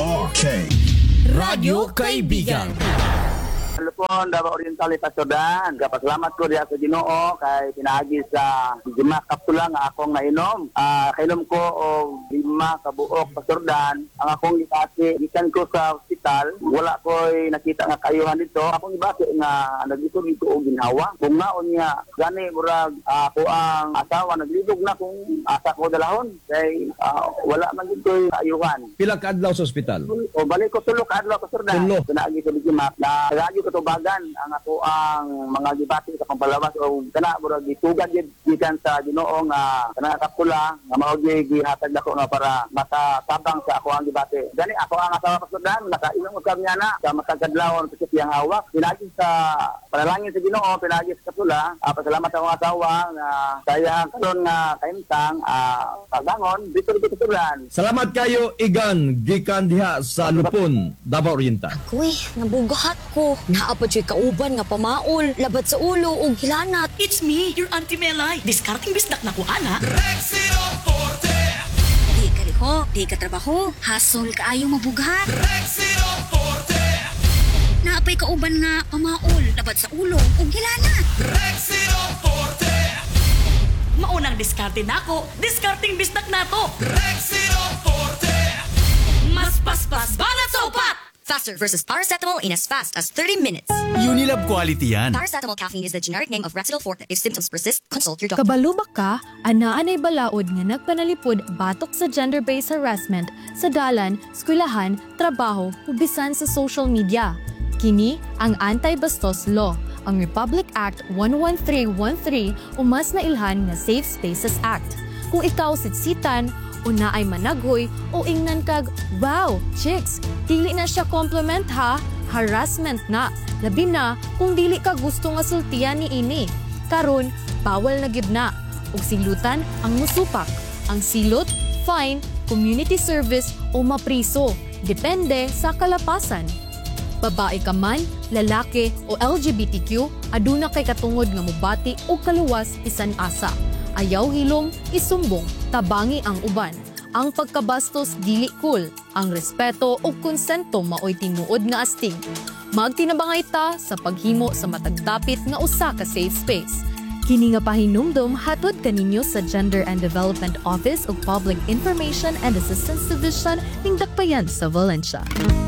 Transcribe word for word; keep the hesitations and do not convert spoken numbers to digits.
Okay. Radyo Kaibigan. Telepon Davao Oriental Pasodan. Kapasalamat ko diya sa Ginoo kay pinaagi sa lima kapsula nga akong nainom. Ah, kainom ko og lima ka buok pasordan. Ang akong gibati gikan ko sa ospital, wala ko'y nakita nga kayuhan dito. Akong gibati nga naglisod dito og ginhawa. Kung naon niya gani murag ako ang asawa naglibog na kung asa ko dalahon kay ah, wala man gid ko'y kayuhan. Pila ka adlaw sa ospital? O balik ko tulo ka adlaw pasordan. Tulo. Pinaagi sa lima na kagayo katubagan ang ako ang mga gibati sa pampalabas o kana murag gitugan gid gikan sa Ginoo nga kana kapula nga mao gihatag nako nga para makatabang sa ako ang gibati. Gani ako ang asawa pasordan nakainom og kami ana sa matagdlawon sa siyang hawak pinagi sa panalangin sa Ginoo pinagi sa kapula. Uh, pasalamat sa akong asawa nga saya karon nga kaimtang uh, pagbangon dito dito pasordan. Salamat kayo Igan gikan diha sa Lupon, Davao Oriental. Uy, nabugahat ko. Naapad siya kauban nga pamaol, labat sa ulo o gilanat. It's me, your Auntie Melay. Discarding bisdak na ko, ana. Rexino Forte. Di ka liho, di ka trabaho, hasol ka ayaw mabugat. Rexino Forte. Naapay kauban nga pamaol, labat sa ulo o gilanat. Rexino Forte. Maunang diskarte na ko, discarding bisdak na to. Rexino Forte. Mas paspas banat sa upat! Faster versus paracetamol in as fast as thirty minutes. Unilab quality yan. Paracetamol caffeine is the generic name of Retinol Forte. If symptoms persist, consult your doctor. Kabalubak ka, anaan ay balaod nga nagpanalipod batok sa gender-based harassment sa dalan, eskwelahan, trabaho, ug bisan sa social media. Kini ang Anti-Bastos Law, ang Republic Act one one three one three o mas nailhan nga Safe Spaces Act. Kung ikaw sitsitan, una ay managhoy o ingnan kag, wow, chicks, dili na siya compliment ha, harassment na. Labi na kung dili ka gusto nga sultian ni ini. Karon, bawal na gid na. Ug silutan ang musupak. Ang silot, fine, community service o mapriso. Depende sa kalapasan. Babae ka man, lalaki o L G B T Q, aduna kay katungod nga mubati o kaluwas bisan asa. Ayaw hilom, isumbong, tabangi ang uban. Ang pagkabastos dili cool, ang respeto o konsento maoy tinuod nga astig. Magtinabangay ta sa paghimo sa matagdapit nga usa ka safe space. Kini nga pahinumdom hatod kaninyo sa Gender and Development Office ug Public Information and Assistance Division ning Dakbayan sa Valencia.